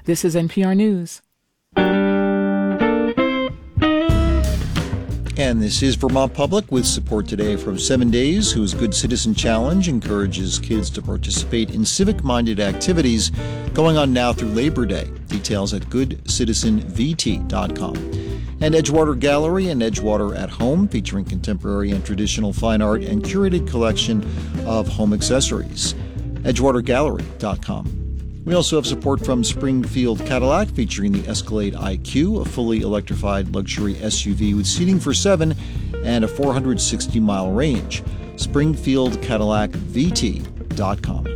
This is NPR News. And this is Vermont Public with support today from 7 Days, whose Good Citizen Challenge encourages kids to participate in civic-minded activities going on now through Labor Day. Details at goodcitizenvt.com. And Edgewater Gallery and Edgewater at Home, featuring contemporary and traditional fine art and curated collection of home accessories. EdgewaterGallery.com. We also have support from Springfield Cadillac, featuring the Escalade IQ, a fully electrified luxury SUV with seating for 7 and a 460-mile range. SpringfieldCadillacVT.com.